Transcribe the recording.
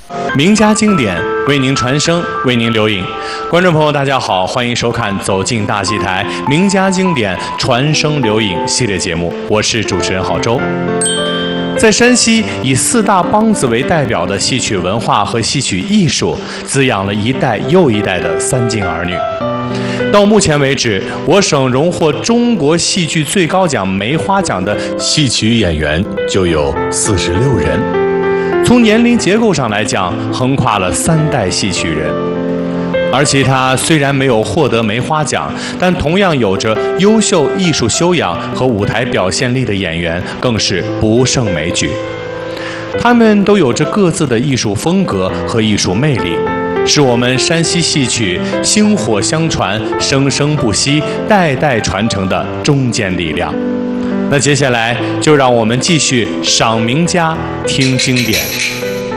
名家经典为您传声，为您留影。观众朋友，大家好，欢迎收看《走进大戏台》名家经典传声留影系列节目，我是主持人郝周。在山西，以4大梆子为代表的戏曲文化和戏曲艺术，滋养了一代又一代的三晋儿女。到目前为止，我省荣获中国戏剧最高奖梅花奖的戏曲演员就有46人，从年龄结构上来讲，横跨了3代戏曲人。而其他虽然没有获得梅花奖，但同样有着优秀艺术修养和舞台表现力的演员更是不胜枚举。他们都有着各自的艺术风格和艺术魅力，是我们山西戏曲薪火相传、生生不息、代代传承的中坚力量。那接下来就让我们继续赏名家、听经典。